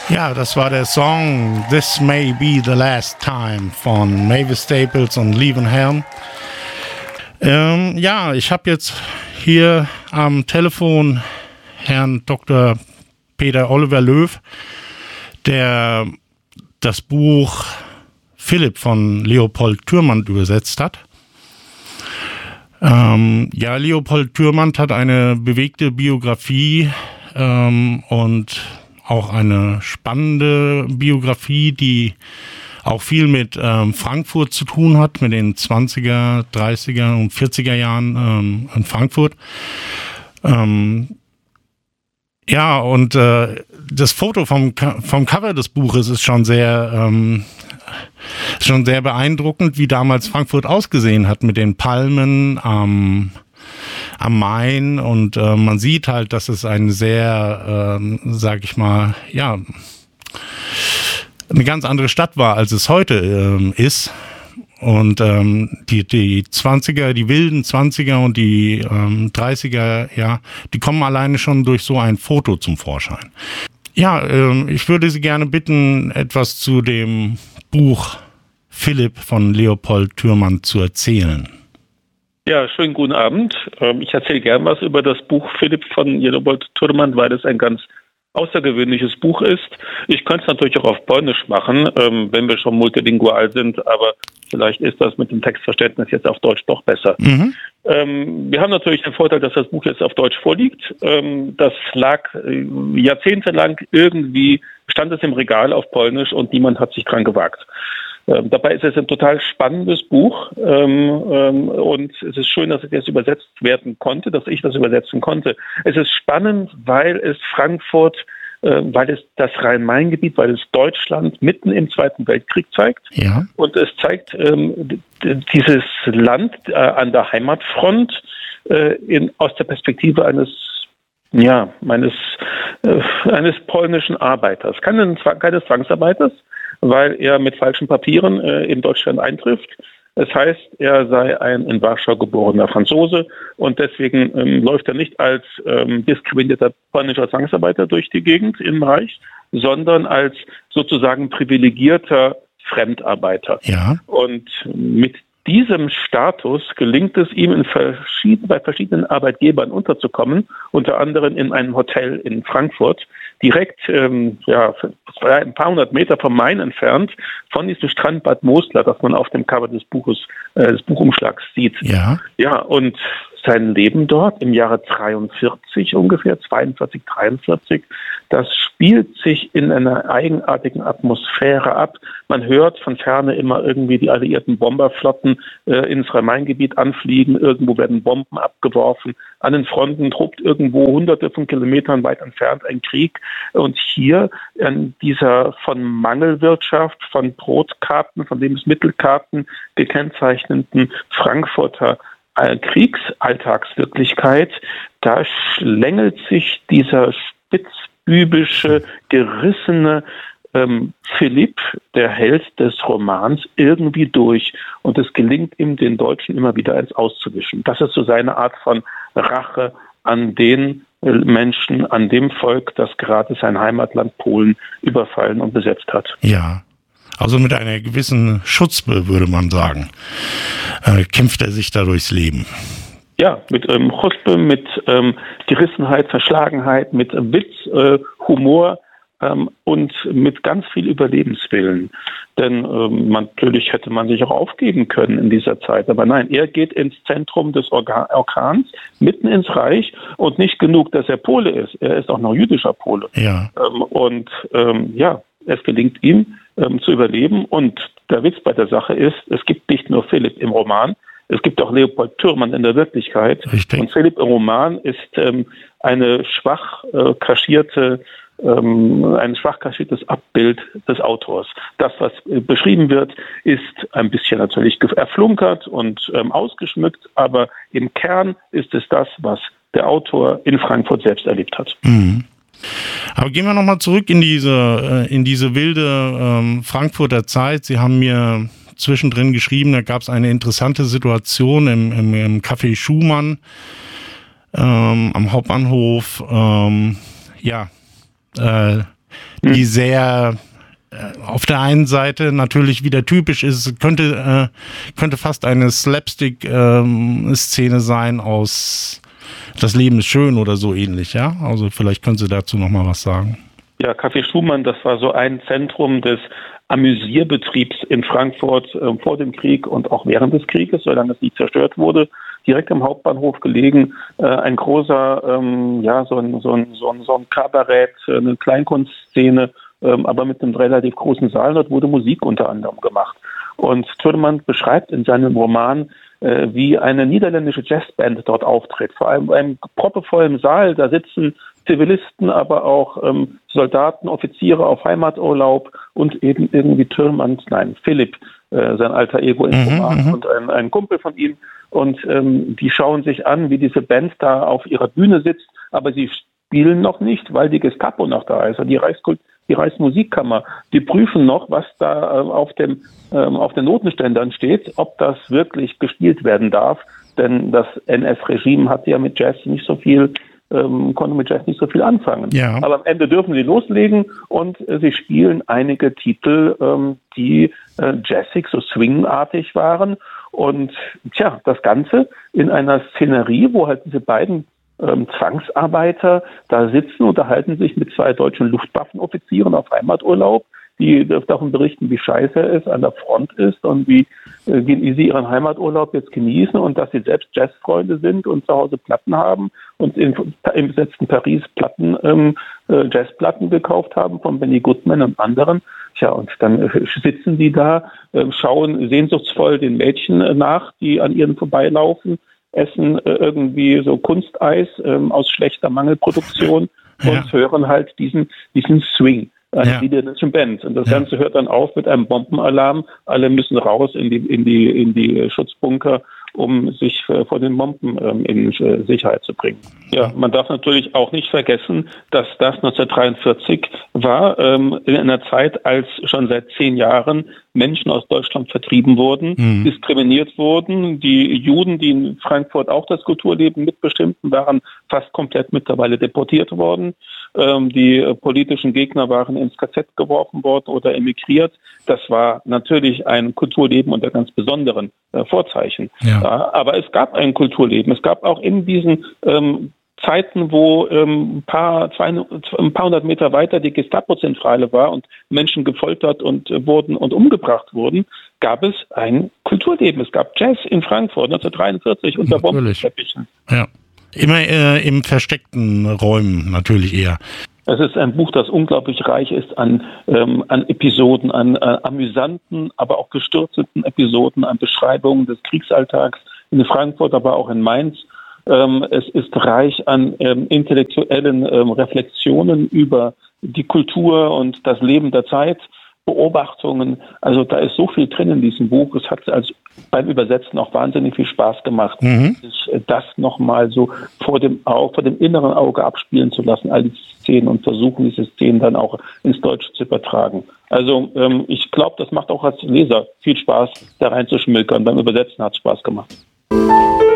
Ja, das war der Song This May Be the Last Time von Mavis Staples und Lieven Helm. Ja, ich habe jetzt hier am Telefon Herrn Dr. Peter Oliver Löw, der das Buch Philipp von Leopold Türmann übersetzt hat. Ja, Leopold Türmann hat eine bewegte Biografie und auch eine spannende Biografie, die auch viel mit Frankfurt zu tun hat, mit den 20er, 30er und 40er Jahren in Frankfurt. Ja, und das Foto vom Cover des Buches ist schon sehr beeindruckend, wie damals Frankfurt ausgesehen hat mit den Palmen am Main, und man sieht halt, dass es eine sehr, sag ich mal, ja, eine ganz andere Stadt war, als es heute ist. Und die 20er, die wilden 20er und die 30er, ja, die kommen alleine schon durch so ein Foto zum Vorschein. Ja, ich würde Sie gerne bitten, etwas zu dem Buch Philipp von Leopold Türmann zu erzählen. Ja, schönen guten Abend. Ich erzähle gern was über das Buch Philipp von Leopold Türmann, weil es ein ganz außergewöhnliches Buch ist. Ich könnte es natürlich auch auf Polnisch machen, wenn wir schon multilingual sind, aber vielleicht ist das mit dem Textverständnis jetzt auf Deutsch doch besser. Mhm. Wir haben natürlich den Vorteil, dass das Buch jetzt auf Deutsch vorliegt. Das lag jahrzehntelang irgendwie, stand es im Regal auf Polnisch und niemand hat sich dran gewagt. Dabei ist es ein total spannendes Buch und es ist schön, dass es jetzt übersetzt werden konnte, dass ich das übersetzen konnte. Es ist spannend, weil es Frankfurt, weil es das Rhein-Main-Gebiet, weil es Deutschland mitten im Zweiten Weltkrieg zeigt. Ja. Und es zeigt dieses Land an der Heimatfront aus der Perspektive eines polnischen Arbeiters, keines Zwangsarbeiters, weil er mit falschen Papieren in Deutschland eintrifft. Das heißt, er sei ein in Warschau geborener Franzose und deswegen läuft er nicht als diskriminierter polnischer Zwangsarbeiter durch die Gegend im Reich, sondern als sozusagen privilegierter Fremdarbeiter. Ja. Und mit diesem Status gelingt es ihm, bei verschiedenen Arbeitgebern unterzukommen, unter anderem in einem Hotel in Frankfurt, direkt ein paar hundert Meter vom Main entfernt, von diesem Strandbad Moslar, das man auf dem Cover des Buches, des Buchumschlags sieht. Ja. Ja, und sein Leben dort im Jahre 43 ungefähr, 42, 43, das spielt sich in einer eigenartigen Atmosphäre ab. Man hört von Ferne immer irgendwie die alliierten Bomberflotten ins Rhein-Main-Gebiet anfliegen. Irgendwo werden Bomben abgeworfen. An den Fronten tobt irgendwo hunderte von Kilometern weit entfernt ein Krieg. Und hier in dieser von Mangelwirtschaft, von Brotkarten, von Lebensmittelkarten gekennzeichneten Frankfurter Kriegsalltagswirklichkeit, da schlängelt sich dieser spitzbübische, gerissene Philipp, der Held des Romans, irgendwie durch. Und es gelingt ihm, den Deutschen immer wieder eins auszuwischen. Das ist so seine Art von Rache an den Menschen, an dem Volk, das gerade sein Heimatland Polen überfallen und besetzt hat. Ja. Also mit einer gewissen Schutzpe, würde man sagen, kämpft er sich da durchs Leben. Ja, mit Chuspe, mit Gerissenheit, Verschlagenheit, mit Witz, Humor und mit ganz viel Überlebenswillen. Denn natürlich hätte man sich auch aufgeben können in dieser Zeit. Aber nein, er geht ins Zentrum des Orkans, mitten ins Reich, und nicht genug, dass er Pole ist. Er ist auch noch jüdischer Pole. Ja. Es gelingt ihm zu überleben. Und der Witz bei der Sache ist, es gibt nicht nur Philipp im Roman, es gibt auch Leopold Türmann in der Wirklichkeit. Richtig. Und Philipp im Roman ist ein schwach kaschiertes Abbild des Autors. Das, was beschrieben wird, ist ein bisschen natürlich erflunkert und ausgeschmückt, aber im Kern ist es das, was der Autor in Frankfurt selbst erlebt hat. Mhm. Aber gehen wir nochmal zurück in diese wilde Frankfurter Zeit. Sie haben mir zwischendrin geschrieben, da gab es eine interessante Situation im Café Schumann am Hauptbahnhof. die sehr auf der einen Seite natürlich wieder typisch ist, könnte fast eine Slapstick-Szene sein aus Das Leben ist schön oder so ähnlich, ja? Also vielleicht können Sie dazu noch mal was sagen. Ja, Café Schumann, das war so ein Zentrum des Amüsierbetriebs in Frankfurt vor dem Krieg und auch während des Krieges, solange es nicht zerstört wurde. Direkt am Hauptbahnhof gelegen, ein großer, so ein Kabarett, eine Kleinkunstszene, aber mit einem relativ großen Saal. Dort wurde Musik unter anderem gemacht. Und Töllemann beschreibt in seinem Roman, wie eine niederländische Jazzband dort auftritt. Vor allem einem proppevollen Saal, da sitzen Zivilisten, aber auch Soldaten, Offiziere auf Heimaturlaub und eben irgendwie Philipp, sein alter Ego im Roman und ein Kumpel von ihm. Und die schauen sich an, wie diese Band da auf ihrer Bühne sitzt, aber sie spielen noch nicht, weil die Gestapo noch da ist, also die Reichsmusikkammer, die prüfen noch, was da auf den Notenständern steht, ob das wirklich gespielt werden darf, denn das NS-Regime hat ja mit Jazz konnte mit Jazz nicht so viel anfangen. Ja. Aber am Ende dürfen sie loslegen und sie spielen einige Titel, die jazzig, so swingartig waren. Und das Ganze in einer Szenerie, wo halt diese beiden Zwangsarbeiter da sitzen, unterhalten sich mit 2 deutschen Luftwaffenoffizieren auf Heimaturlaub, die davon berichten, wie scheiße es an der Front ist und wie sie ihren Heimaturlaub jetzt genießen und dass sie selbst Jazzfreunde sind und zu Hause Platten haben und im besetzten Paris Jazzplatten gekauft haben von Benny Goodman und anderen. Ja, und dann sitzen die da, schauen sehnsuchtsvoll den Mädchen nach, die an ihnen vorbeilaufen, essen irgendwie so Kunsteis aus schlechter Mangelproduktion und hören halt diesen Swing einer niederländischen Band. Und das Ganze hört dann auf mit einem Bombenalarm. Alle müssen raus in die Schutzbunker, um sich vor den Bomben in Sicherheit zu bringen. Ja, man darf natürlich auch nicht vergessen, dass das 1943 war, in einer Zeit, als schon seit 10 Jahren Menschen aus Deutschland vertrieben wurden, diskriminiert wurden. Die Juden, die in Frankfurt auch das Kulturleben mitbestimmten, waren fast komplett mittlerweile deportiert worden. Die politischen Gegner waren ins KZ geworfen worden oder emigriert. Das war natürlich ein Kulturleben unter ganz besonderen Vorzeichen. Ja, aber es gab ein Kulturleben. Es gab auch in diesen Zeiten, wo ein paar hundert Meter weiter die Gestapo-Zentrale war und Menschen gefoltert wurden und umgebracht wurden, gab es ein Kulturleben. Es gab Jazz in Frankfurt 1943 unter Bombenteppichen. Ja. Immer im versteckten Räumen natürlich eher. Es ist ein Buch, das unglaublich reich ist an Episoden, an amüsanten, aber auch gestürzten Episoden, an Beschreibungen des Kriegsalltags in Frankfurt, aber auch in Mainz. Es ist reich an intellektuellen Reflexionen über die Kultur und das Leben der Zeit, Beobachtungen. Also da ist so viel drin in diesem Buch. Es hat beim Übersetzen auch wahnsinnig viel Spaß gemacht, das nochmal so vor dem inneren Auge abspielen zu lassen, all diese Szenen und versuchen, diese Szenen dann auch ins Deutsche zu übertragen. Also ich glaube, das macht auch als Leser viel Spaß, da reinzuschmökern. Beim Übersetzen hat es Spaß gemacht.